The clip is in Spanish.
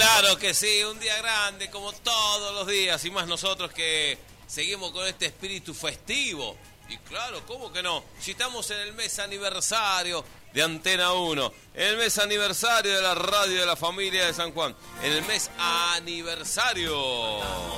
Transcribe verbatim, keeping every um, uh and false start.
Claro que sí, un día grande como todos los días, y más nosotros que seguimos con este espíritu festivo. Y claro, ¿cómo que no? Si estamos en el mes aniversario de Antena uno, en el mes aniversario de la radio de la familia de San Juan, en el mes aniversario.